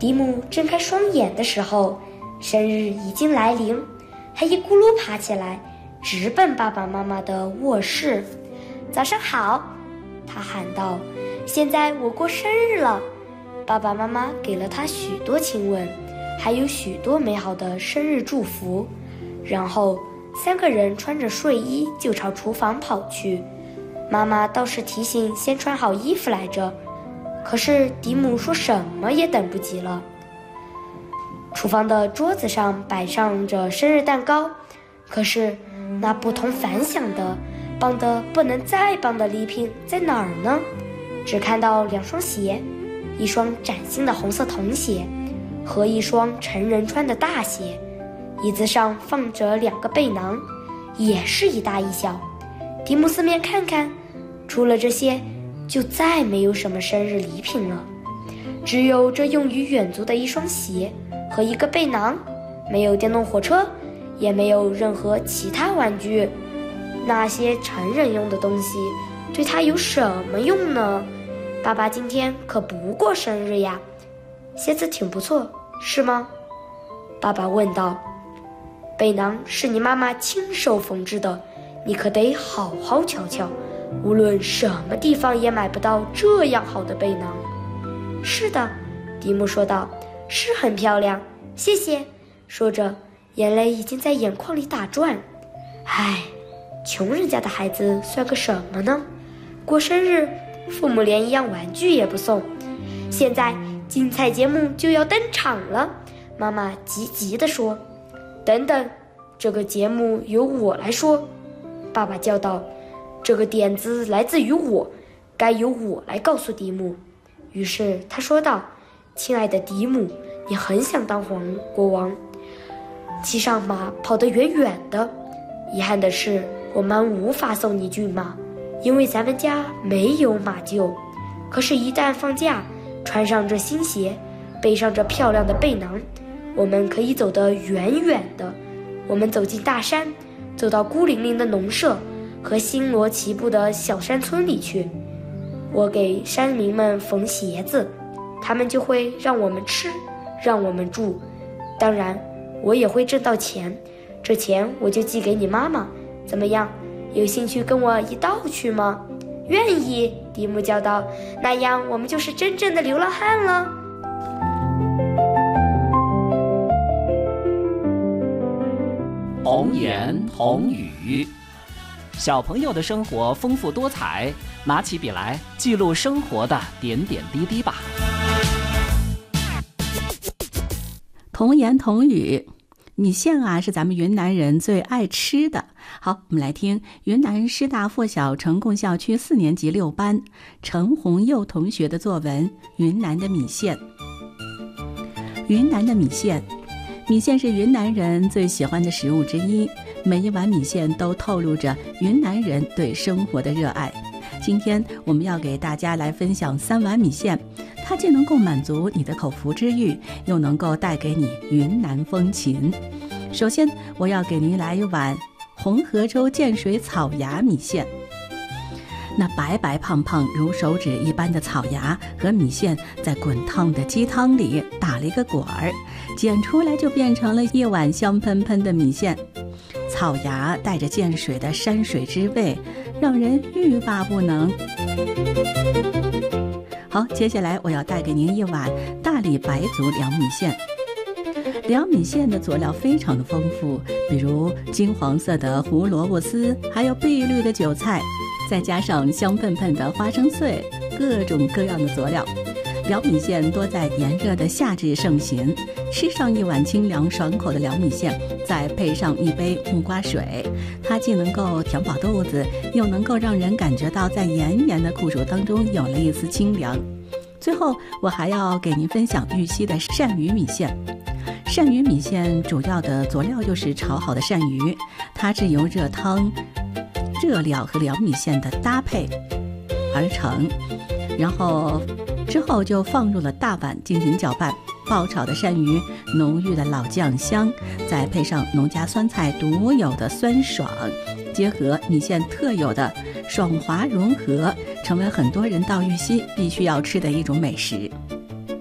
迪姆睁开双眼的时候，生日已经来临，他一咕噜爬起来，直奔爸爸妈妈的卧室。早上好，他喊道，现在我过生日了。爸爸妈妈给了他许多亲吻，还有许多美好的生日祝福。然后3个人穿着睡衣就朝厨房跑去。妈妈倒是提醒先穿好衣服来着，可是迪姆说什么也等不及了。厨房的桌子上摆上着生日蛋糕，可是那不同凡响的棒得不能再棒的礼品在哪儿呢？只看到2双鞋，一双崭新的红色童鞋和一双成人穿的大鞋。椅子上放着2个背囊，也是一大一小。迪姆四面看看，除了这些，就再没有什么生日礼品了，只有这用于远足的一双鞋和一个背囊，没有电动火车，也没有任何其他玩具。那些成人用的东西对他有什么用呢？爸爸今天可不过生日呀。鞋子挺不错，是吗？爸爸问道。背囊是你妈妈亲手缝制的，你可得好好瞧瞧，无论什么地方也买不到这样好的背囊。是的，迪姆说道，是很漂亮，谢谢。说着，眼泪已经在眼眶里打转。唉，穷人家的孩子算个什么呢？过生日，父母连一样玩具也不送。现在精彩节目就要登场了，妈妈急急地说。等等，这个节目由我来说，爸爸叫道。这个点子来自于我，该由我来告诉迪姆。于是他说道，亲爱的迪姆，你很想当国王，骑上马跑得远远的。遗憾的是，我们无法送你骏马，因为咱们家没有马厩。可是一旦放假，穿上这新鞋，背上这漂亮的背囊，我们可以走得远远的。我们走进大山，走到孤零零的农舍和星罗棋布的小山村里去。我给山民们缝鞋子，他们就会让我们吃，让我们住。当然，我也会挣到钱，这钱我就寄给你妈妈。怎么样，有兴趣跟我一道去吗？愿意，迪姆叫道，那样我们就是真正的流浪汉了。 童言童语，小朋友的生活丰富多彩，拿起笔来记录生活的点点滴滴吧。 童言童语，米线啊是咱们云南人最爱吃的。好，我们来听云南师大附小成贡校区4年级6班陈红佑同学的作文《云南的米线》。云南的米线，米线是云南人最喜欢的食物之一，每一碗米线都透露着云南人对生活的热爱。今天我们要给大家来分享3碗米线，它既能够满足你的口腹之欲，又能够带给你云南风情。首先，我要给您来一碗红河州建水草芽米线。那白白胖胖如手指一般的草芽和米线在滚烫的鸡汤里打了一个滚儿，捡出来就变成了一碗香喷喷的米线。草芽带着涧水的山水之味，让人欲罢不能。好，接下来我要带给您一碗大理白族凉米线。凉米线的佐料非常的丰富，比如金黄色的胡萝卜丝，还有碧绿的韭菜，再加上香喷喷的花生碎，各种各样的佐料。凉米线多在炎热的夏至盛行，吃上一碗清凉爽口的凉米线，再配上一杯木瓜水，它既能够填饱肚子，又能够让人感觉到在炎炎的酷暑当中有了一丝清凉。最后，我还要给您分享玉溪的鳝鱼米线。鳝鱼米线主要的佐料就是炒好的鳝鱼，它是由热汤、热料和凉米线的搭配而成，然后之后就放入了大碗进行搅拌。爆炒的鳝鱼，浓郁的老酱香，再配上农家酸菜独有的酸爽，结合米线特有的爽滑融合，成为很多人到玉溪必须要吃的一种美食。